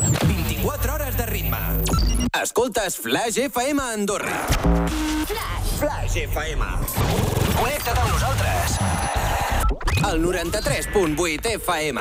24 hores de ritme. Escoltes Flash FM a Andorra. Flash FM. Connecta't amb nosaltres. El 93.8 FM.